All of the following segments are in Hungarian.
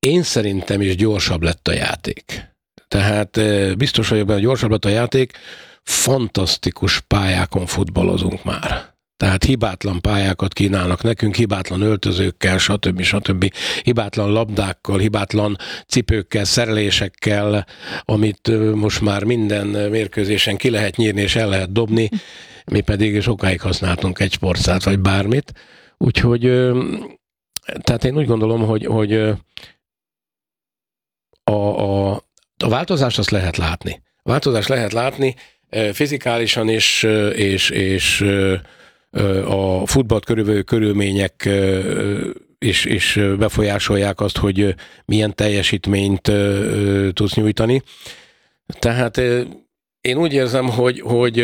én szerintem is gyorsabb lett a játék. Tehát biztos vagyok benne, gyorsabb lett a játék, fantasztikus pályákon futballozunk már. Tehát hibátlan pályákat kínálnak nekünk, hibátlan öltözőkkel, stb. Hibátlan labdákkal, hibátlan cipőkkel, szerelésekkel, amit most már minden mérkőzésen ki lehet nyírni és el lehet dobni, mi pedig sokáig használtunk egy sportszát vagy bármit. Úgyhogy tehát én úgy gondolom, hogy a változást azt lehet látni. A változást lehet látni fizikálisan is, és a futballt körülvevő körülmények is befolyásolják azt, hogy milyen teljesítményt tudsz nyújtani. Tehát én úgy érzem, hogy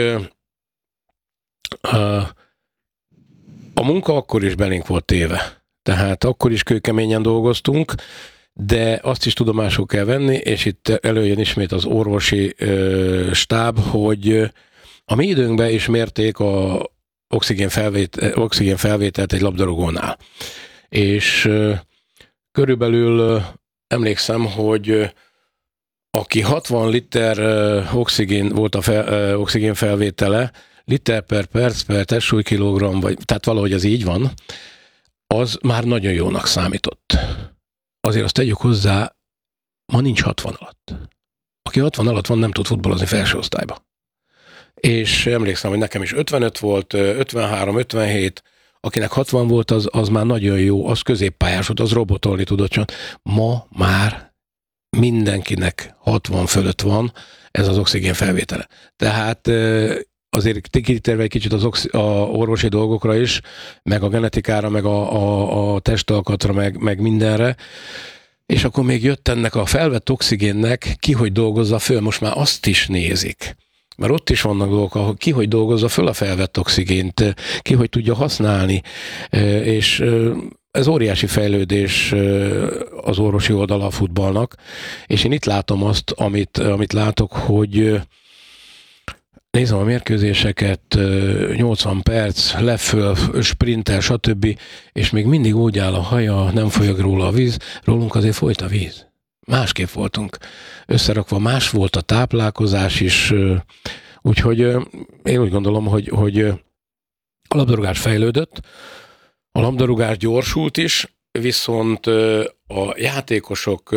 a munka akkor is belénk volt téve. Tehát akkor is kőkeményen dolgoztunk, de azt is tudomásul kell venni, és itt előjön ismét az orvosi stáb, hogy a mi időnkben is mérték a oxigénfelvételt egy labdarúgónál. És körülbelül emlékszem, hogy aki 60 liter oxigén volt a oxigénfelvétele, liter per perc per testsúlykilogramm, vagy tehát valahogy ez így van, az már nagyon jónak számított. Azért azt tegyük hozzá, ma nincs 60 alatt. Aki 60 alatt van, nem tud futballozni felső osztályba. És emlékszem, hogy nekem is 55 volt, 53, 57, akinek 60 volt, az már nagyon jó, az középpályás volt, az robotolni tudott. Ma már mindenkinek 60 fölött van ez az oxigén felvétele. Tehát azért kitérve egy kicsit a orvosi dolgokra is, meg a genetikára, meg a testalkatra, meg mindenre, és akkor még jött ennek a felvett oxigénnek ki, hogy dolgozza föl, most már azt is nézik. Mert ott is vannak dolgok, ahol ki, hogy dolgozza föl a felvett oxigént, ki, hogy tudja használni, és ez óriási fejlődés az orvosi oldala a futballnak, és én itt látom azt, amit látok, hogy nézem a mérkőzéseket, 80 perc, leföl, sprintel, stb., és még mindig úgy áll a haja, nem folyog róla a víz, rólunk azért folyt a víz. Másképp voltunk összerakva, más volt a táplálkozás is, úgyhogy én úgy gondolom, hogy a labdarúgás fejlődött, a labdarúgás gyorsult is, viszont a játékosok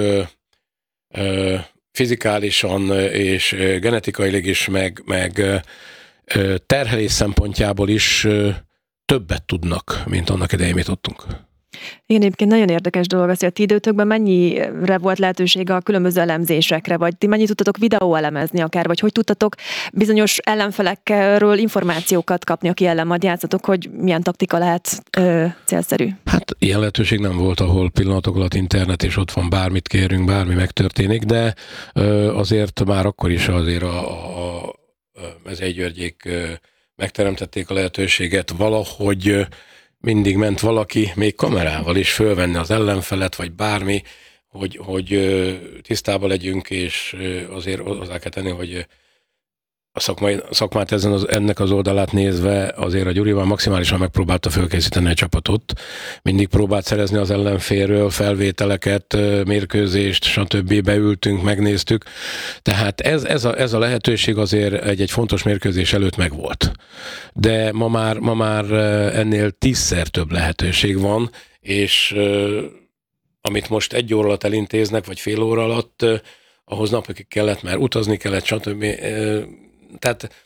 fizikálisan és genetikailag is, meg terhelés szempontjából is többet tudnak, mint annak idején mit tudtunk. Igen, egyébként nagyon érdekes dolog az, hogy a ti időtökben mennyire volt lehetőség a különböző elemzésekre, vagy ti mennyit tudtatok videóelemezni akár, vagy hogy tudtatok bizonyos ellenfelekről információkat kapni, aki ellen majd játszatok, hogy milyen taktika lehet célszerű? Hát ilyen lehetőség nem volt, ahol pillanatok alatt internet, és ott van bármit kérünk, bármi megtörténik, de azért már akkor is azért a Mezei-Györgyék megteremtették a lehetőséget valahogy. Mindig ment valaki, még kamerával is fölvenni az ellenfelet, vagy bármi, hogy tisztában legyünk, és azért hozzá kell tenni, hogy a szakmát ennek az oldalát nézve azért a Gyurival maximálisan megpróbálta fölkészíteni egy csapatot. Mindig próbált szerezni az ellenfélről felvételeket, mérkőzést, stb. Beültünk, megnéztük. Tehát ez a lehetőség azért egy fontos mérkőzés előtt megvolt. De ma már ennél 10-szer több lehetőség van, és amit most 1 óra alatt elintéznek, vagy fél óra alatt, ahhoz napokig kellett, mert utazni kellett, stb. Tehát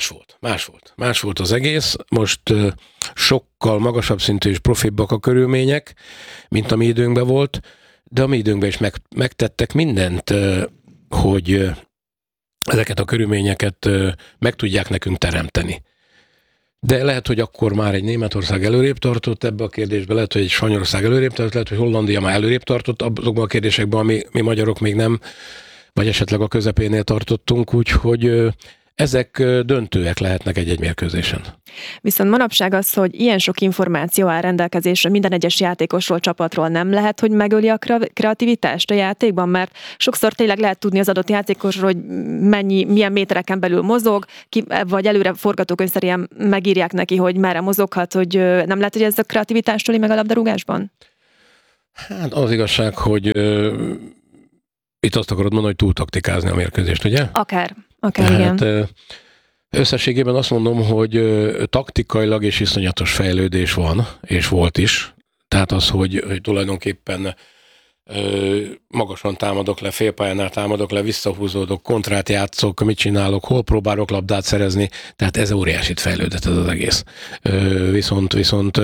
más volt az egész. Most sokkal magasabb szintű és profibbak a körülmények, mint a mi időnkben volt, de a mi időnkben is megtettek mindent, hogy ezeket a körülményeket meg tudják nekünk teremteni. De lehet, hogy akkor már egy Németország előrébb tartott ebbe a kérdésbe, lehet, hogy egy Spanyolország előrébb tartott, lehet, hogy Hollandia már előrébb tartott azokban a kérdésekben, ami mi magyarok még nem, vagy esetleg a közepénél tartottunk, úgyhogy ezek döntőek lehetnek egy-egy mérkőzésen. Viszont manapság az, hogy ilyen sok információ áll rendelkezésre minden egyes játékosról, csapatról, nem lehet, hogy megöli a kreativitást a játékban, mert sokszor tényleg lehet tudni az adott játékosról, hogy milyen métereken belül mozog, vagy előre forgatókönyvszerűen megírják neki, hogy merre mozoghat, hogy nem lehet, hogy ez a kreativitást öli meg a labdarúgásban? Hát az igazság, hogy itt azt akarod mondani, hogy túl taktikázni a mérkőzést, ugye? Akár Tehát, igen. összességében azt mondom, hogy taktikailag és iszonyatos fejlődés van, és volt is. Tehát az, hogy tulajdonképpen magasan támadok le, félpályánál támadok le, visszahúzódok, kontrát játszok, mit csinálok, hol próbálok labdát szerezni, tehát ez óriásit fejlődött ez az egész. Viszont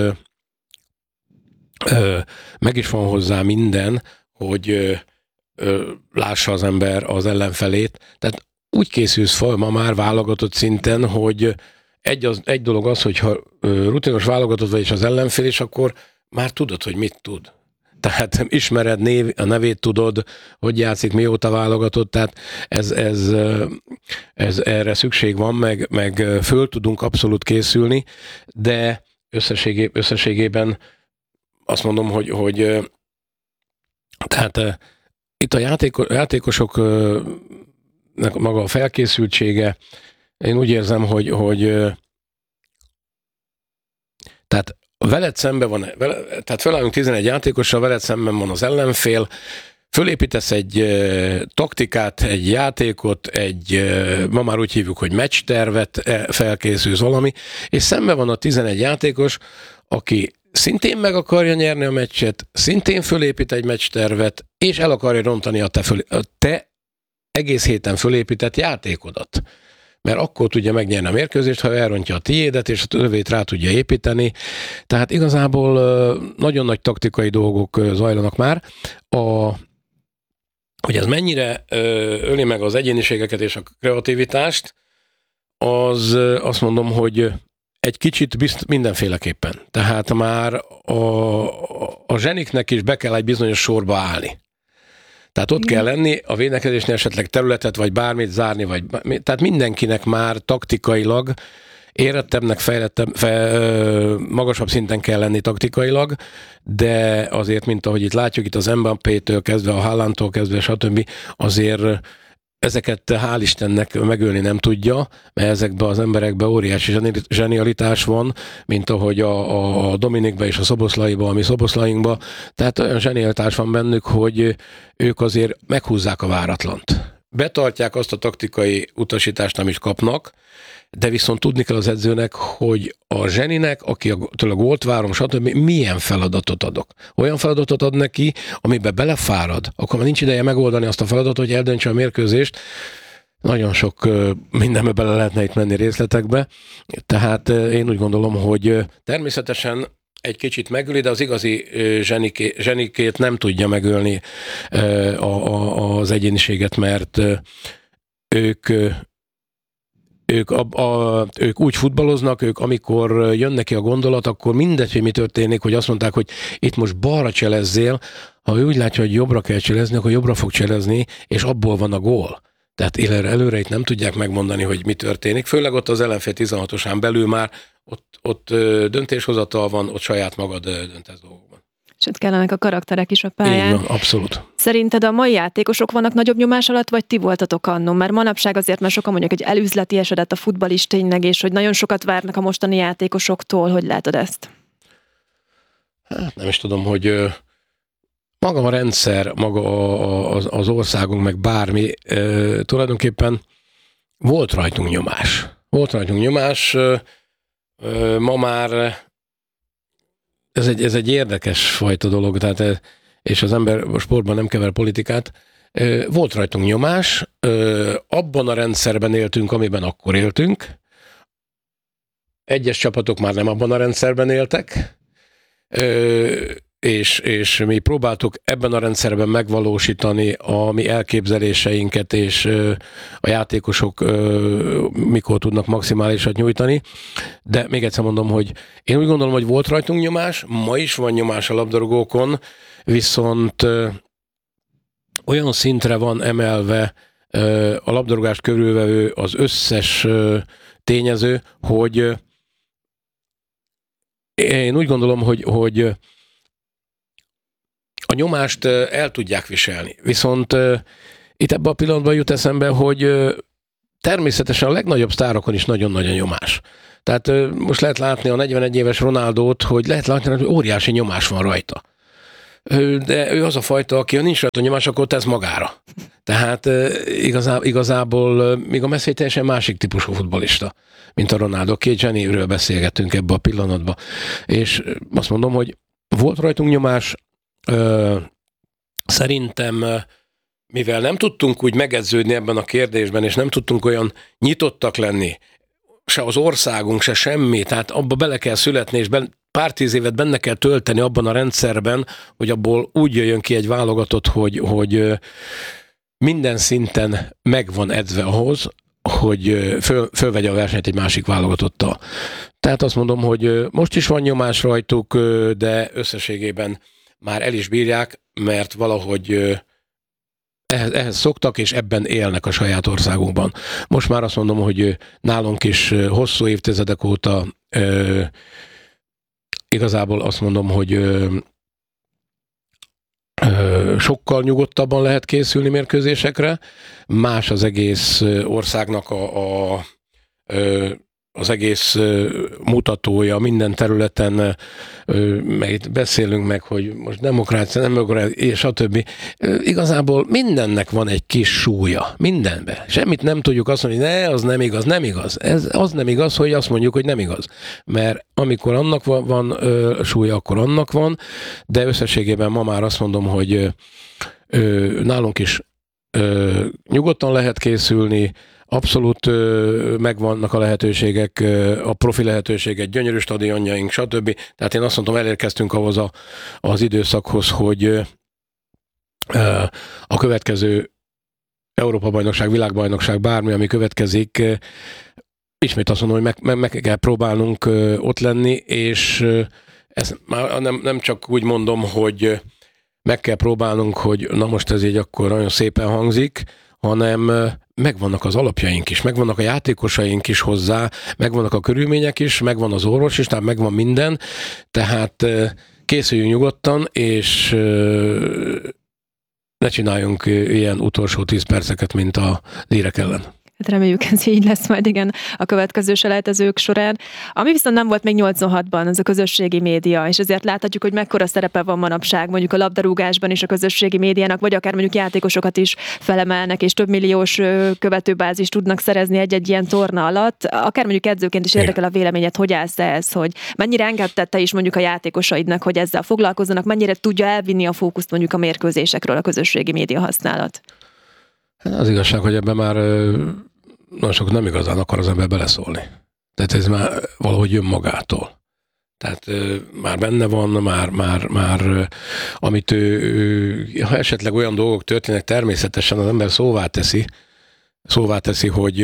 meg is van hozzá minden, hogy lássa az ember az ellenfelét. Tehát úgy készülsz fel ma már válogatott szinten, hogy egy dolog az, hogyha rutinos válogatott vagy és az ellenfél, és akkor már tudod, hogy mit tud. Tehát ismered a nevét, tudod, hogy játszik, mióta válogatott, tehát ez erre szükség van, meg föl tudunk abszolút készülni, de összességében azt mondom, hogy tehát itt a játékosok maga a felkészültsége, én úgy érzem, hogy tehát veled szemben van, tehát felállunk 11 játékossal, veled szemben van az ellenfél, fölépítesz egy taktikát, egy játékot, ma már úgy hívjuk, hogy meccstervet, felkészülsz valami, és szemben van a 11 játékos, aki szintén meg akarja nyerni a meccset, szintén fölépít egy meccstervet, és el akarja rontani a te egész héten fölépített játékodat. Mert akkor tudja megnyerni a mérkőzést, ha elrontja a tiédet, és a tövét rá tudja építeni. Tehát igazából nagyon nagy taktikai dolgok zajlanak már. Hogy ez mennyire öli meg az egyéniségeket és a kreativitást, az azt mondom, hogy egy kicsit mindenféleképpen. Tehát már a zseniknek is be kell egy bizonyos sorba állni. Tehát ott kell lenni, a védekezésnél esetleg területet, vagy bármit zárni, tehát mindenkinek már taktikailag érettebbnek, magasabb szinten kell lenni taktikailag, de azért, mint ahogy itt látjuk, itt az Mbappétől kezdve, a Haalandtól kezdve, stb. Azért ezeket hál' Istennek megölni nem tudja, mert ezekben az emberekben óriási zsenialitás van, mint ahogy a Dominikban és a Szoboszlaiban, a mi Szoboszlainkban. Tehát olyan zsenialitás van bennük, hogy ők azért meghúzzák a váratlant. Betartják azt a taktikai utasítást, amit kapnak, de viszont tudni kell az edzőnek, hogy a zseninek, aki tőle gólt várom, stb. Milyen feladatot adok. Olyan feladatot ad neki, amiben belefárad, akkor már nincs ideje megoldani azt a feladatot, hogy eldöntse a mérkőzést. Nagyon sok mindenbe bele lehetne itt menni részletekbe. Tehát én úgy gondolom, hogy természetesen egy kicsit megöli, de az igazi zsenikét nem tudja megölni az egyéniséget, mert ők úgy futballoznak, ők amikor jön neki a gondolat, akkor mindegy, hogy mi történik, hogy azt mondták, hogy itt most balra cselezzél, ha ő úgy látja, hogy jobbra kell cselezni, akkor jobbra fog cselezni, és abból van a gól. Tehát előre itt nem tudják megmondani, hogy mi történik. Főleg ott az ellenfél 16-osán belül már ott döntéshozatal van, ott saját magad döntesz dolgokban. És ott kellenek a karakterek is a pályán. Igen, abszolút. Szerinted a mai játékosok vannak nagyobb nyomás alatt, vagy ti voltatok annó? Mert manapság azért, mert sokan mondják, hogy elüzleti esedett a futball is tényleg, és hogy nagyon sokat várnak a mostani játékosoktól. Hogy látod ezt? Hát nem is tudom, hogy maga a rendszer, maga az országunk, meg bármi, tulajdonképpen volt rajtunk nyomás. Ma már ez egy érdekes fajta dolog, tehát, és az ember a sportban nem kever politikát. Volt rajtunk nyomás, abban a rendszerben éltünk, amiben akkor éltünk. Egyes csapatok már nem abban a rendszerben éltek, és mi próbáltuk ebben a rendszerben megvalósítani a mi elképzeléseinket, és a játékosok mikor tudnak maximálisat nyújtani. De még egyszer mondom, hogy én úgy gondolom, hogy volt rajtunk nyomás, ma is van nyomás a labdarúgókon, viszont olyan szintre van emelve a labdarúgást körülvevő az összes tényező, hogy én úgy gondolom, hogy a nyomást el tudják viselni. Viszont itt ebben a pillanatban jut eszembe, hogy természetesen a legnagyobb sztárokon is nagyon nagy a nyomás. Tehát most lehet látni a 41 éves Ronaldót, hogy lehet látni, hogy óriási nyomás van rajta. De ő az a fajta, aki ha nincs rajta nyomás, akkor tesz magára. Tehát igazából még a Messi teljesen másik típusú futballista, mint a Ronaldo. Két zseniről beszélgettünk ebbe a pillanatban. És azt mondom, hogy volt rajtunk nyomás, szerintem mivel nem tudtunk úgy megedződni ebben a kérdésben, és nem tudtunk olyan nyitottak lenni, se az országunk, se semmi, tehát abba bele kell születni, és pár 10 évet benne kell tölteni abban a rendszerben, hogy abból úgy jöjjön ki egy válogatott, hogy minden szinten megvan edzve ahhoz, hogy fölvegye a versenyt egy másik válogatottal. Tehát azt mondom, hogy most is van nyomás rajtuk, de összességében már el is bírják, mert valahogy ehhez szoktak, és ebben élnek a saját országunkban. Most már azt mondom, hogy nálunk is hosszú évtizedek óta igazából azt mondom, hogy sokkal nyugodtabban lehet készülni mérkőzésekre. Más az egész országnak az egész mutatója minden területen, meg itt beszélünk meg, hogy most demokrácia, nem demokrácia, és stb. Igazából mindennek van egy kis súlya, mindenbe. Semmit nem tudjuk azt mondani, hogy ne, az nem igaz, nem igaz. Az nem igaz, hogy azt mondjuk, hogy nem igaz. Mert amikor annak van súlya, akkor annak van, de összességében ma már azt mondom, hogy nálunk is nyugodtan lehet készülni, abszolút megvannak a lehetőségek, a profi lehetőségek, gyönyörű stadionjaink, stb. Tehát én azt mondom, elérkeztünk ahhoz az időszakhoz, hogy a következő Európa-bajnokság, világbajnokság, bármi, ami következik, ismét azt mondom, hogy meg kell próbálnunk ott lenni, és ezt már nem csak úgy mondom, hogy meg kell próbálnunk, hogy na most ez így akkor nagyon szépen hangzik, hanem megvannak az alapjaink is, megvannak a játékosaink is hozzá, megvannak a körülmények is, megvan az orvos is, tehát megvan minden, tehát készüljünk nyugodtan, és ne csináljunk ilyen utolsó 10 perceket, mint a Lírek ellen. Hát reméljük, ez így lesz majd igen a következő selejtezők során. Ami viszont nem volt még 86-ban, az a közösségi média, és ezért láthatjuk, hogy mekkora szerepe van manapság mondjuk a labdarúgásban is a közösségi médiának, vagy akár mondjuk játékosokat is felemelnek, és több milliós követőbázist tudnak szerezni egy-egy ilyen torna alatt. Akár mondjuk edzőként is érdekel a véleményed, hogy állsz ez, hogy mennyire engedtette is mondjuk a játékosaidnak, hogy ezzel foglalkozzanak, mennyire tudja elvinni a fókuszt mondjuk a mérkőzésekről a közösségi média használat? Az igazság, hogy ebben már nagyon sok nem igazán akar az ember beleszólni. Tehát ez már valahogy jön magától. Tehát már benne van, már amit ha esetleg olyan dolgok történnek, természetesen az ember szóvá teszi, hogy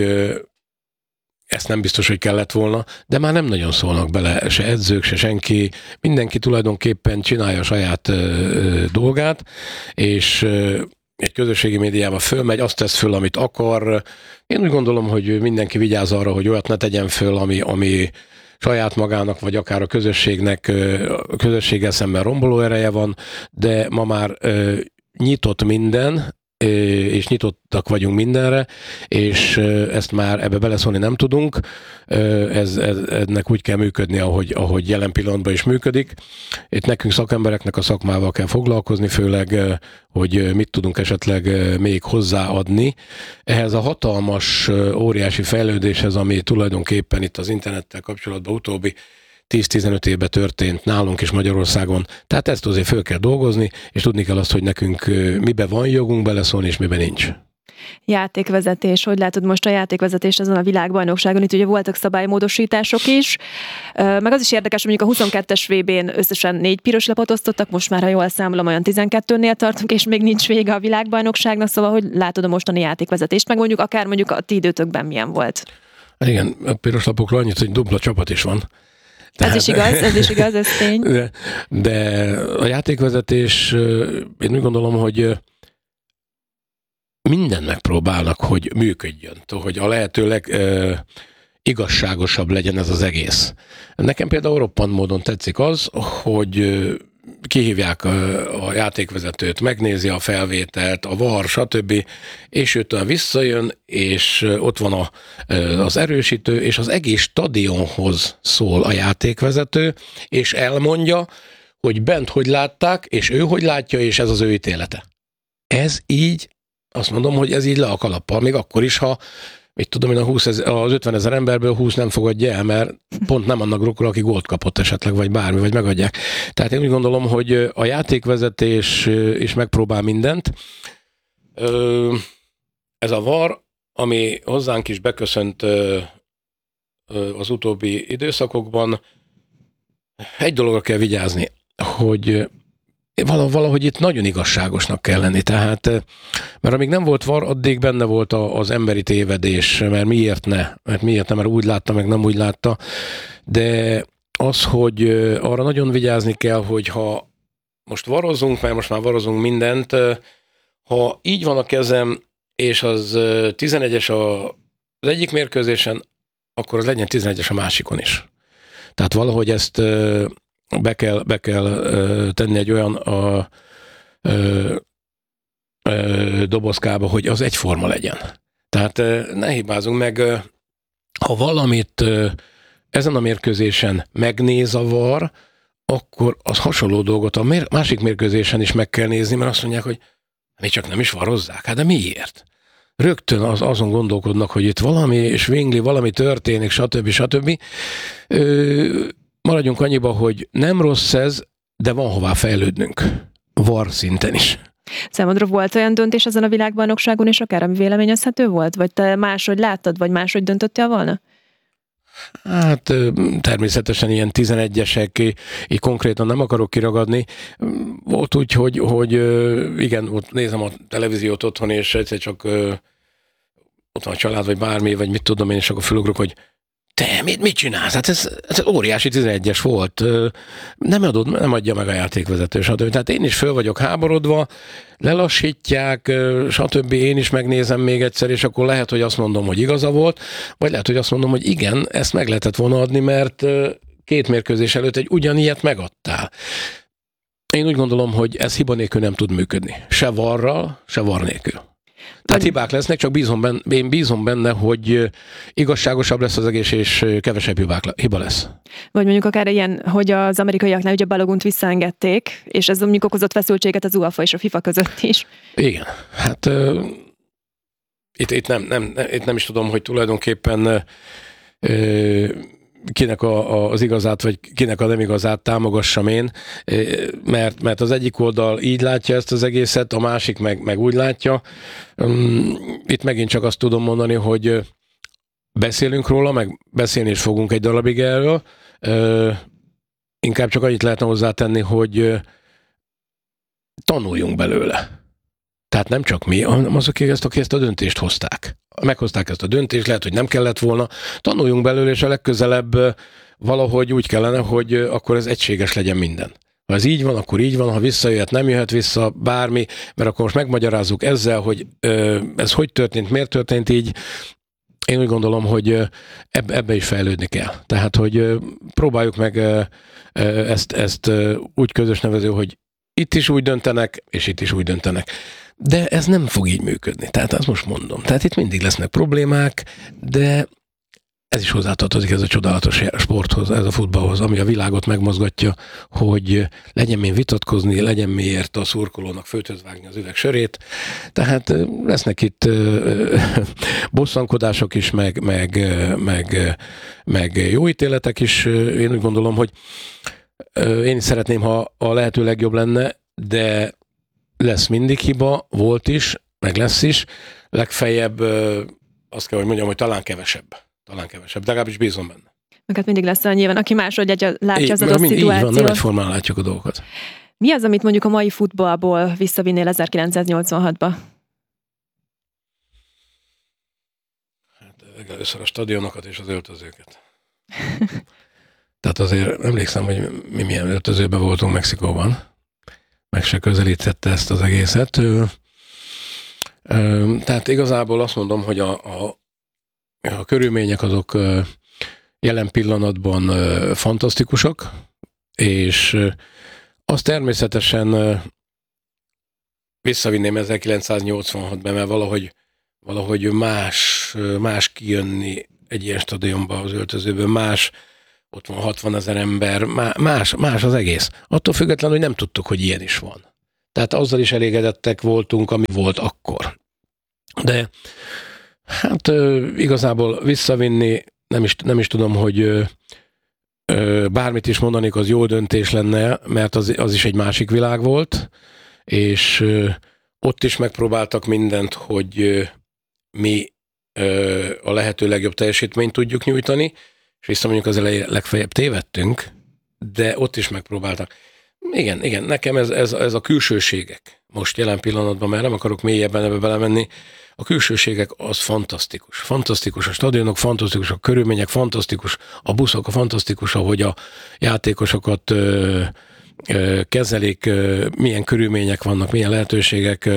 ezt nem biztos, hogy kellett volna, de már nem nagyon szólnak bele, se edzők, se senki. Mindenki tulajdonképpen csinálja a saját dolgát, és egy közösségi médiában fölmegy, azt tesz föl, amit akar. Én úgy gondolom, hogy mindenki vigyáz arra, hogy olyat ne tegyen föl, ami saját magának, vagy akár a közösségnek, a közösséggel szemben romboló ereje van, de ma már nyitott minden, és nyitottak vagyunk mindenre, és ezt már ebbe beleszólni nem tudunk. Ennek úgy kell működni, ahogy jelen pillanatban is működik. Itt nekünk szakembereknek a szakmával kell foglalkozni, főleg, hogy mit tudunk esetleg még hozzáadni. Ehhez a hatalmas, óriási fejlődéshez, ami tulajdonképpen itt az internettel kapcsolatban utóbbi 10-15 évben történt nálunk is Magyarországon. Tehát ezt azért föl kell dolgozni, és tudni kell azt, hogy nekünk mibe van jogunk beleszólni, és miben nincs. Játékvezetés. Hogy látod most a játékvezetést azon a világbajnokságon? Itt ugye voltak szabálymódosítások is. Meg az is érdekes, hogy mondjuk a 22-es VB-n összesen 4 piros lapot osztottak, most már, ha jól számolom, olyan 12-nél tartunk, és még nincs vége a világbajnokságnak, szóval hogy látod a mostani játékvezetést, meg mondjuk akár mondjuk a ti időtökben milyen volt? Igen, a piros lapokról annyit, hogy dupla csapat is van. Tehát, ez is igaz, ez tény. De a játékvezetés, én úgy gondolom, hogy mindent megpróbálnak, hogy működjön, hogy a lehetőleg igazságosabb legyen ez az egész. Nekem például roppant módon tetszik az, hogy kihívják a játékvezetőt, megnézi a felvételt, a VAR, stb. És őtől visszajön, és ott van az erősítő, és az egész stadionhoz szól a játékvezető, és elmondja, hogy bent hogy látták, és ő hogy látja, és ez az ő ítélete. Ez így, azt mondom, hogy ez így le a kalappal, még akkor is, ha mit tudom én, az 50 000 emberből 20 nem fogadja el, mert pont nem annak drukkol, aki gólt kapott esetleg, vagy bármi, vagy megadják. Tehát én úgy gondolom, hogy a játékvezetés is megpróbál mindent. Ez a VAR, ami hozzánk is beköszönt az utóbbi időszakokban, egy dologra kell vigyázni, hogy valahogy itt nagyon igazságosnak kell lenni, tehát, mert amíg nem volt VAR, addig benne volt az emberi tévedés, mert miért ne, mert úgy látta, meg nem úgy látta, de az, hogy arra nagyon vigyázni kell, hogy ha most varozunk, mert most már varozunk mindent, ha így van a kezem, és az 11-es az egyik mérkőzésen, akkor az legyen 11-es a másikon is. Tehát valahogy ezt be kell tenni egy olyan dobozkába, hogy az egyforma legyen. Tehát ne hibázunk meg, ha valamit ezen a mérkőzésen megnéz a VAR, akkor az hasonló dolgot a másik mérkőzésen is meg kell nézni, mert azt mondják, hogy még csak nem is varozzák. Hát de miért? Rögtön azon gondolkodnak, hogy itt valami svingli, valami történik, stb. Maradjunk annyiba, hogy nem rossz ez, de van hová fejlődnünk. VAR szinten is. Számodra volt olyan döntés ezen a világbajnokságon, és akár ami véleményezhető volt? Vagy te máshogy láttad, vagy máshogy döntöttél volna? Hát természetesen ilyen 11-esek, így konkrétan nem akarok kiragadni. Volt úgy, hogy igen, ott nézem a televíziót otthon, és egyszer csak ott van a család, vagy bármi, vagy mit tudom én, és akkor felugrok, hogy te, mit csinálsz? Hát ez óriási 11-es volt. Nem adja meg a játékvezető, stb. Tehát én is föl vagyok háborodva, lelassítják, stb. Én is megnézem még egyszer, és akkor lehet, hogy azt mondom, hogy igaza volt, vagy lehet, hogy azt mondom, hogy igen, ezt meg lehetett volna adni, mert 2 mérkőzés előtt egy ugyanilyet megadtál. Én úgy gondolom, hogy ez hiba nélkül nem tud működni. Se VAR-ral, se VAR nélkül. Tehát hibák lesznek, csak én bízom benne, hogy igazságosabb lesz az egész, és kevesebb hiba lesz. Vagy mondjuk akár ilyen, hogy az amerikaiaknál ugye Baloghunt visszaengedték, és ez mondjuk okozott feszültséget az UEFA és a FIFA között is. Igen, hát itt nem is tudom, hogy tulajdonképpen kinek az igazát, vagy kinek a nem igazát támogassam én, mert az egyik oldal így látja ezt az egészet, a másik meg úgy látja. Itt megint csak azt tudom mondani, hogy beszélünk róla, meg beszélni is fogunk egy darabig erről. Inkább csak annyit lehetne hozzátenni, hogy tanuljunk belőle. Tehát nem csak mi, hanem azok, akik ezt a döntést hozták. Meghozták ezt a döntést, lehet, hogy nem kellett volna. Tanuljunk belőle, és a legközelebb valahogy úgy kellene, hogy akkor ez egységes legyen minden. Ha ez így van, akkor így van, ha visszajöhet, nem jöhet vissza, bármi, mert akkor most megmagyarázzuk ezzel, hogy ez hogy történt, miért történt így. Én úgy gondolom, hogy ebbe is fejlődni kell. Tehát, hogy próbáljuk meg ezt úgy közös nevező, hogy itt is úgy döntenek, és itt is úgy döntenek. De ez nem fog így működni. Tehát azt most mondom. Tehát itt mindig lesznek problémák, de ez is hozzátartozik ez a csodálatos sporthoz, ez a futballhoz, ami a világot megmozgatja, hogy legyen miért vitatkozni, legyen miért a szurkolónak főtöz vágni az üveg sörét. Tehát lesznek itt bosszankodások is, meg jó ítéletek is. Én úgy gondolom, hogy én is szeretném, ha a lehető legjobb lenne, de lesz mindig hiba, volt is, meg lesz is. Legfeljebb azt kell, hogy mondjam, hogy talán kevesebb. De legalábbis bízom benne. Meg hát mindig lesz olyan nyilván, aki máshogy látja az adott szituációt. Így van, nem egyformán látjuk a dolgokat. Mi az, amit mondjuk a mai futballból visszavinnél 1986-ba? Hát először a stadionokat és az öltözőket. Tehát azért emlékszem, hogy mi milyen öltözőben voltunk Mexikóban. Meg se közelítette ezt az egészet. Tehát igazából azt mondom, hogy a körülmények azok jelen pillanatban fantasztikusak, és azt természetesen visszavinném 1986-ban, mert valahogy más kijönni egy ilyen stadionba az öltözőből, más ott van 60 000 ember, más az egész. Attól függetlenül, hogy nem tudtuk, hogy ilyen is van. Tehát azzal is elégedettek voltunk, ami volt akkor. De hát igazából visszavinni, nem is tudom, hogy bármit is mondanék, az jó döntés lenne, mert az is egy másik világ volt, és ott is megpróbáltak mindent, hogy mi a lehető legjobb teljesítményt tudjuk nyújtani, és visszamondjuk az elején legfeljebb tévedtünk, de ott is megpróbáltak. Igen, nekem ez a külsőségek most jelen pillanatban, mert nem akarok mélyebben ebbe belemenni, a külsőségek az fantasztikus. Fantasztikus a stadionok, fantasztikus a körülmények, fantasztikus a buszok, fantasztikus, ahogy a játékosokat kezelik, milyen körülmények vannak, milyen lehetőségek.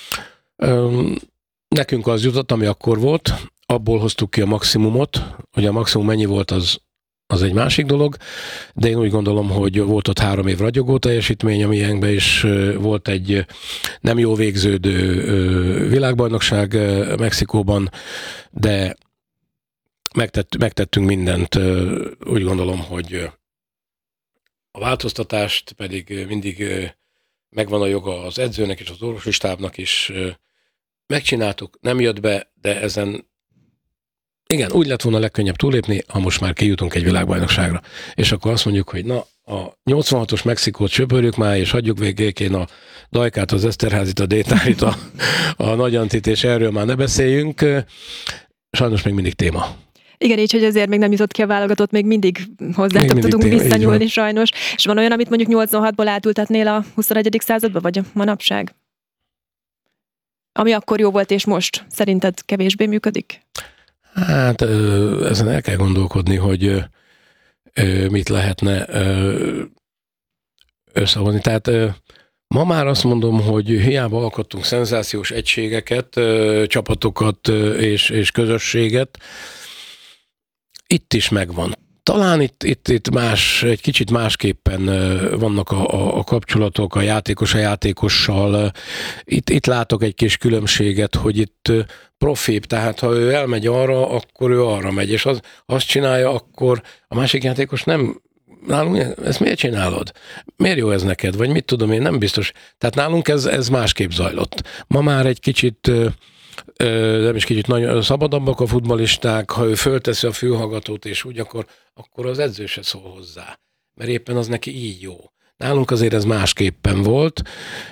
Nekünk az jutott, ami akkor volt, abból hoztuk ki a maximumot, hogy a maximum mennyi volt, az egy másik dolog, de én úgy gondolom, hogy volt ott 3 év ragyogó teljesítmény a miénkben, és volt egy nem jól végződő világbajnokság Mexikóban, de megtettünk mindent. Úgy gondolom, hogy a változtatást pedig mindig megvan a joga az edzőnek és az orvosi stábnak is. Megcsináltuk, nem jött be, de ezen igen, úgy lett volna legkönnyebb túlépni, ha most már kijutunk egy világbajnokságra. És akkor azt mondjuk, hogy na, a 86-os Mexikót söpörjük már, és hagyjuk végén a Dajkát, az Eszterházit, a Détárit, a Nagy Antit, és erről már ne beszéljünk. Sajnos még mindig téma. Igen, így, hogy ezért még nem jutott ki a válogatott, még mindig hozzátok tudunk visszanyúlni sajnos. És van olyan, amit mondjuk 86-ból átültetnél a 21. századba, vagy a manapság? Ami akkor jó volt, és most szerinted kevésbé működik? Hát ezen el kell gondolkodni, hogy mit lehetne összehozni. Tehát ma már azt mondom, hogy hiába alkottunk szenzációs egységeket, csapatokat és közösséget, itt is megvan. Talán itt más, egy kicsit másképpen vannak a kapcsolatok, a játékossal. Itt látok egy kis különbséget, hogy itt profibb, tehát ha ő elmegy arra, akkor ő arra megy, és azt csinálja, akkor a másik játékos nem, nálunk ezt miért csinálod? Miért jó ez neked? Vagy mit tudom én, nem biztos. Tehát nálunk ez másképp zajlott. Ma már egy kicsit nem is kicsit nagyon szabadabbak a futballisták, ha ő fölteszi a fülhallgatót, és úgy, akkor az edző se szól hozzá, mert éppen az neki így jó. Nálunk azért ez másképpen volt,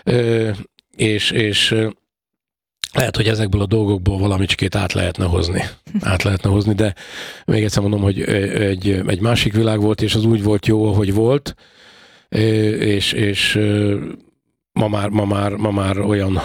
és lehet, hogy ezekből a dolgokból valamicskét át lehetne hozni, de még egyszer mondom, hogy egy másik világ volt, és az úgy volt jó, ahogy volt, és ma már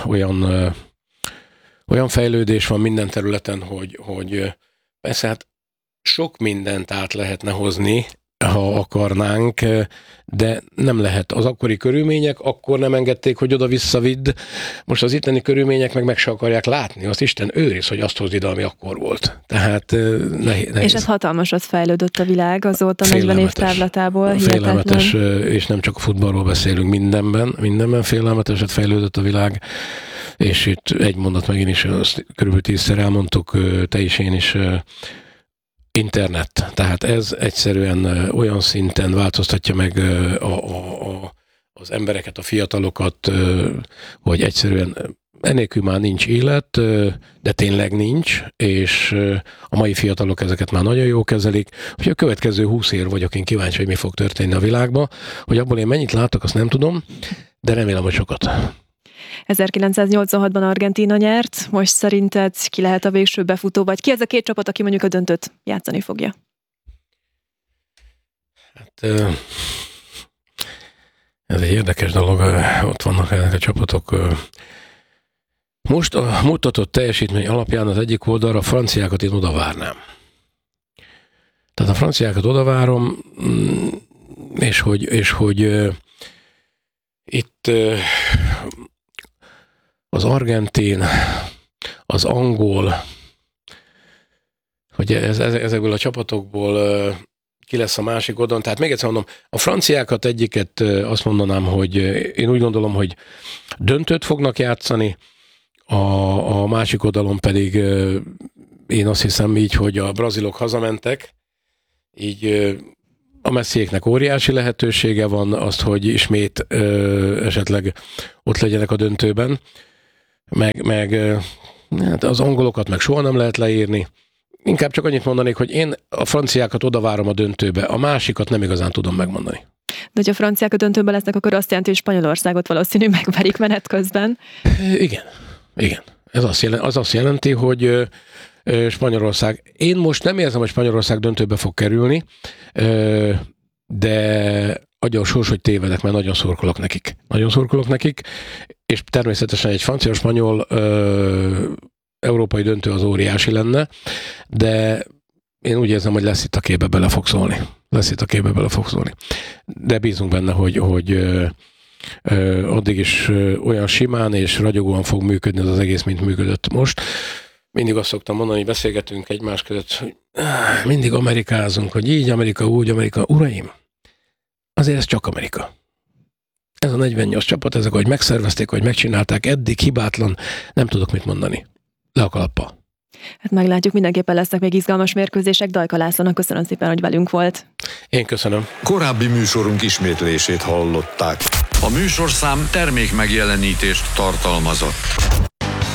olyan fejlődés van minden területen, hogy persze hát sok mindent át lehetne hozni, ha akarnánk, de nem lehet. Az akkori körülmények akkor nem engedték, hogy oda-vissza vidd. Most az itteni körülmények meg se akarják látni. Azt Isten őriz, hogy azt hozd ide, ami akkor volt. Tehát nehéz. És ez hatalmasat fejlődött a világ azóta 40 év távlatából. Félelmetes, és nem csak a futballról beszélünk, mindenben félelmeteset fejlődött a világ. És itt egy mondat megint is, azt körülbelül 10-szer elmondtuk, te is, én is, internet. Tehát ez egyszerűen olyan szinten változtatja meg az embereket, a fiatalokat, hogy egyszerűen enélkül már nincs élet, de tényleg nincs, és a mai fiatalok ezeket már nagyon jól kezelik. Hogy a következő 20 év vagyok, én kíváncsi, hogy mi fog történni a világban, hogy abból én mennyit látok, azt nem tudom, de remélem, hogy sokat. 1986-ban Argentína nyert, most szerinted ki lehet a végső befutó, vagy ki ez a 2 csapat, aki mondjuk a döntőt játszani fogja? Hát ez egy érdekes dolog, ott vannak ezek a csapatok. Most a mutatott teljesítmény alapján az egyik oldalra a franciákat én odavárnám. Tehát a franciákat odavárom, és hogy itt az argentin, az angol, hogy ezekből a csapatokból ki lesz a másik oldalon. Tehát még egyszer mondom, a franciákat egyiket azt mondanám, hogy én úgy gondolom, hogy döntőt fognak játszani, a másik oldalon pedig én azt hiszem így, hogy a brazilok hazamentek, így A messziéknek óriási lehetősége van azt, hogy ismét esetleg ott legyenek a döntőben, meg hát az angolokat meg soha nem lehet leírni. Inkább csak annyit mondanék, hogy én a franciákat oda várom a döntőbe, a másikat nem igazán tudom megmondani. De hogyha a franciák a döntőben lesznek, akkor azt jelenti, hogy Spanyolországot valószínű megverik menet közben. Igen. Ez azt jelenti, hogy Spanyolország. Én most nem érzem, hogy Spanyolország döntőbe fog kerülni, de agyon sors, hogy tévedek, mert nagyon szurkolok nekik. Nagyon szurkolok nekik, és természetesen egy francia-spanyol európai döntő az óriási lenne, de én úgy érzem, hogy lesz itt a képbe bele fog szólni. De bízunk benne, hogy addig is olyan simán és ragyogóan fog működni az egész, mint működött most. Mindig azt szoktam mondani, beszélgetünk egymás között, hogy mindig amerikázunk, hogy így Amerika, úgy Amerika. Uraim, azért ez csak Amerika. Ez a 48 csapat, ezek, hogy megszervezték, hogy megcsinálták, eddig hibátlan, nem tudok mit mondani. Le a kalappal. Hát meglátjuk, mindenképpen lesznek még izgalmas mérkőzések. Dajka Lászlónak köszönöm szépen, hogy velünk volt. Én köszönöm. Korábbi műsorunk ismétlését hallották. A műsorszám termék megjelenítést tartalmazott.